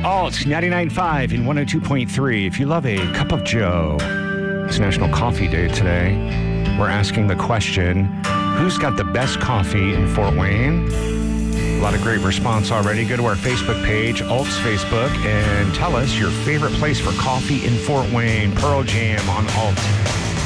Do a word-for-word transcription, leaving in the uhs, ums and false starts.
Alt ninety-nine point five and one oh two point three. If you love a cup of joe, it's National Coffee Day today. We're asking the question, who's got the best coffee in Fort Wayne? A lot of great response already. Go to our Facebook page, Alt's Facebook, and tell us your favorite place for coffee in Fort Wayne. Pearl Jam on Alt.